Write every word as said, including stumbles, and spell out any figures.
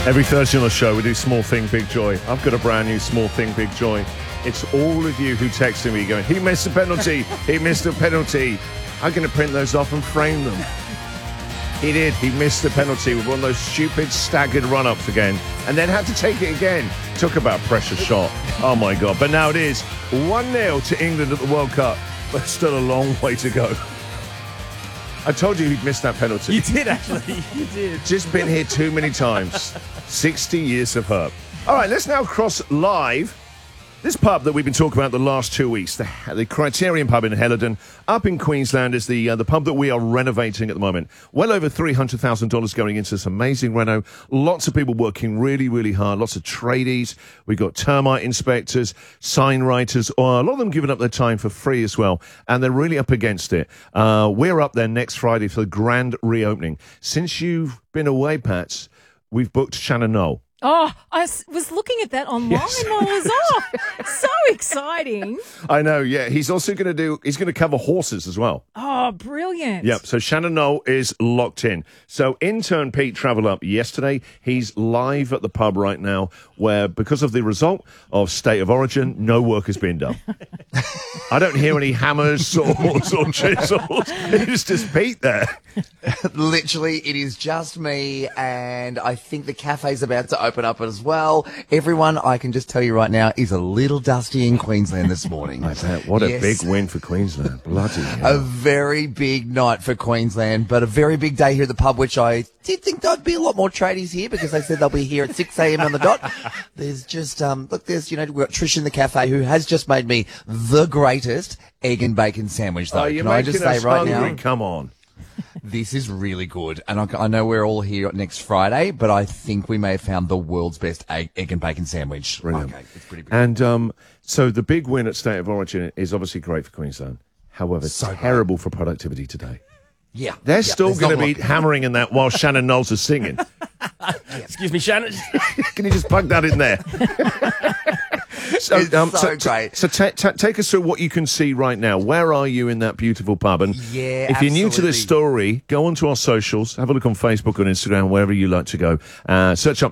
Every Thursday on the show, we do Small Thing, Big Joy. I've got a brand new Small Thing, Big Joy. It's all of you who texted me going, he missed a penalty, he missed a penalty. I'm going to print those off and frame them. He did. He missed the penalty with one of those stupid staggered run-ups again and then had to take it again. Took about a precious shot. Oh, my God. But now it is one nil to England at the World Cup, but still a long way to go. I told you he'd missed that penalty. You did, actually. You did. Just been here too many times. sixty years of hurt. All right, let's now cross live. This pub that we've been talking about the last two weeks, the, the Criterion pub in Helidon, up in Queensland, is the uh, the pub that we are renovating at the moment. Well over three hundred thousand dollars going into this amazing reno. Lots of people working really, really hard. Lots of tradies. We've got termite inspectors, sign writers. Oh, a lot of them giving up their time for free as well. And they're really up against it. Uh, we're up there next Friday for the grand reopening. Since you've been away, Pats, we've booked Shannon Knoll. Oh, I was looking at that online Yes. while I was off. So exciting. I know, yeah. He's also going to do, he's going to cover horses as well. Oh, brilliant. Yep, so Shannon Knoll is locked in. So intern Pete travelled up yesterday. He's live at the pub right now where, because of the result of State of Origin, no work has been done. I don't hear any hammers, swords or chisels. It's just Pete there. Literally, it is just me, and I think the cafe's about to open up as well. Everyone, I can just tell you right now, is a little dusty in Queensland this morning. I bet. What a Yes. big win for Queensland. Bloody A hell. very big night for Queensland, but a very big day here at the pub, which I did think there'd be a lot more tradies here because they said they'll be here at six a.m. on the dot. There's just, um, look, there's, you know, we've got Trish in the cafe who has just made me the greatest egg and bacon sandwich, though. Oh, you're Can I making just say us right hungry. now? Come on. This is really good. And I, I know we're all here next Friday, but I think we may have found the world's best egg, egg and bacon sandwich. Brilliant. Okay, it's pretty big. And um, so the big win at State of Origin is obviously great for Queensland. However, So terrible for productivity today. Yeah. They're yeah, still there's going to not a be lot- hammering in that while Shannon Knowles is singing. Excuse me, Shannon. Can you just plug that in there? so, It's so great. So, ta ta take us through what you can see right now. Where are you in that beautiful pub? And Yeah, if you're new to this absolutely. story, go onto our socials, have a look on Facebook and Instagram, wherever you like to go. Uh, search up